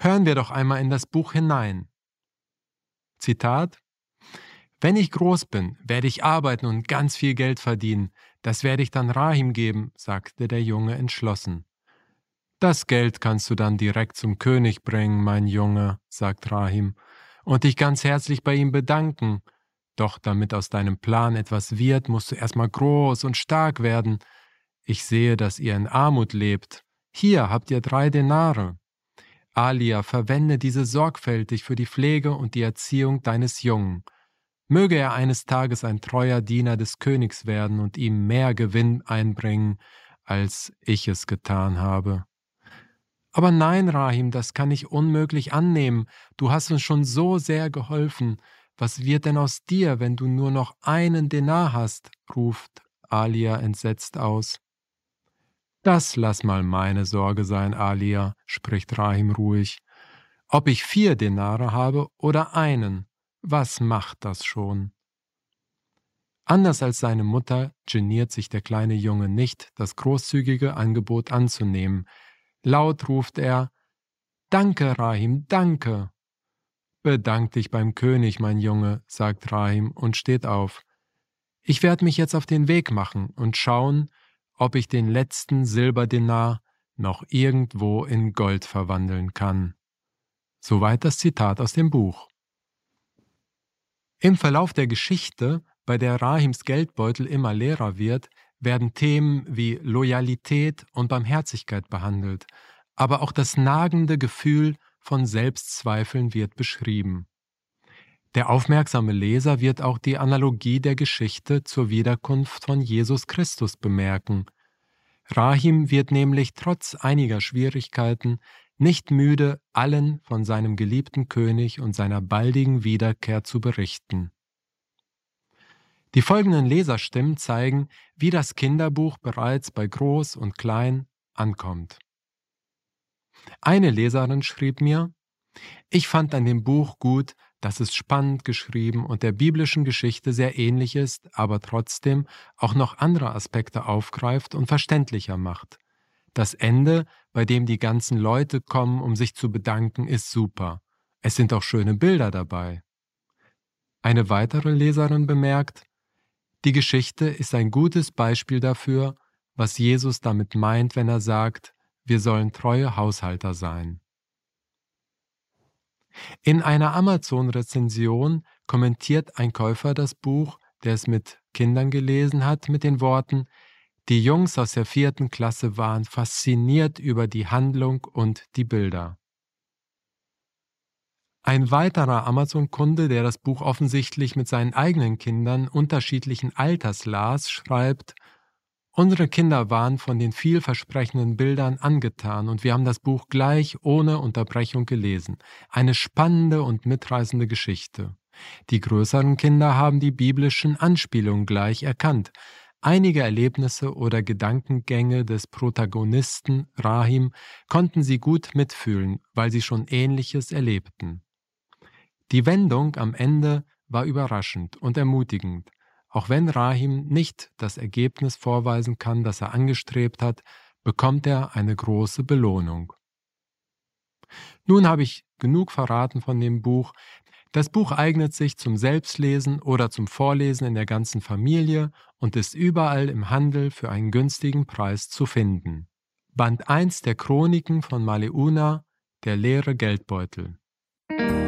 Hören wir doch einmal in das Buch hinein. Zitat: Wenn ich groß bin, werde ich arbeiten und ganz viel Geld verdienen. Das werde ich dann Rahim geben, sagte der Junge entschlossen. Das Geld kannst du dann direkt zum König bringen, mein Junge, sagt Rahim, und dich ganz herzlich bei ihm bedanken. Doch damit aus deinem Plan etwas wird, musst du erstmal groß und stark werden. Ich sehe, dass ihr in Armut lebt. Hier habt ihr 3 Denare. Alia, verwende diese sorgfältig für die Pflege und die Erziehung deines Jungen. Möge er eines Tages ein treuer Diener des Königs werden und ihm mehr Gewinn einbringen, als ich es getan habe. Aber nein, Rahim, das kann ich unmöglich annehmen. Du hast uns schon so sehr geholfen. Was wird denn aus dir, wenn du nur noch 1 Denar hast? Ruft Alia entsetzt aus. Das lass mal meine Sorge sein, Alia, spricht Rahim ruhig. Ob ich 4 Denare habe oder 1, was macht das schon? Anders als seine Mutter geniert sich der kleine Junge nicht, das großzügige Angebot anzunehmen. Laut ruft er: Danke, Rahim, danke! Bedank dich beim König, mein Junge, sagt Rahim und steht auf. Ich werde mich jetzt auf den Weg machen und schauen, ob ich den letzten Silberdenar noch irgendwo in Gold verwandeln kann. Soweit das Zitat aus dem Buch. Im Verlauf der Geschichte, bei der Rahims Geldbeutel immer leerer wird, werden Themen wie Loyalität und Barmherzigkeit behandelt, aber auch das nagende Gefühl von Selbstzweifeln wird beschrieben. Der aufmerksame Leser wird auch die Analogie der Geschichte zur Wiederkunft von Jesus Christus bemerken. Rahim wird nämlich trotz einiger Schwierigkeiten nicht müde, allen von seinem geliebten König und seiner baldigen Wiederkehr zu berichten. Die folgenden Leserstimmen zeigen, wie das Kinderbuch bereits bei Groß und Klein ankommt. Eine Leserin schrieb mir: Ich fand an dem Buch gut, dass es spannend geschrieben und der biblischen Geschichte sehr ähnlich ist, aber trotzdem auch noch andere Aspekte aufgreift und verständlicher macht. Das Ende, bei dem die ganzen Leute kommen, um sich zu bedanken, ist super. Es sind auch schöne Bilder dabei. Eine weitere Leserin bemerkt: Die Geschichte ist ein gutes Beispiel dafür, was Jesus damit meint, wenn er sagt, wir sollen treue Haushalter sein. In einer Amazon-Rezension kommentiert ein Käufer das Buch, der es mit Kindern gelesen hat, mit den Worten: Die Jungs aus der 4. Klasse waren fasziniert über die Handlung und die Bilder. Ein weiterer Amazon-Kunde, der das Buch offensichtlich mit seinen eigenen Kindern unterschiedlichen Alters las, schreibt: Unsere Kinder waren von den vielversprechenden Bildern angetan und wir haben das Buch gleich ohne Unterbrechung gelesen. Eine spannende und mitreißende Geschichte. Die größeren Kinder haben die biblischen Anspielungen gleich erkannt. Einige Erlebnisse oder Gedankengänge des Protagonisten Rahim konnten sie gut mitfühlen, weil sie schon Ähnliches erlebten. Die Wendung am Ende war überraschend und ermutigend. Auch wenn Rahim nicht das Ergebnis vorweisen kann, das er angestrebt hat, bekommt er eine große Belohnung. Nun habe ich genug verraten von dem Buch. Das Buch eignet sich zum Selbstlesen oder zum Vorlesen in der ganzen Familie und ist überall im Handel für einen günstigen Preis zu finden. Band 1 der Chroniken von Maleuna, der leere Geldbeutel.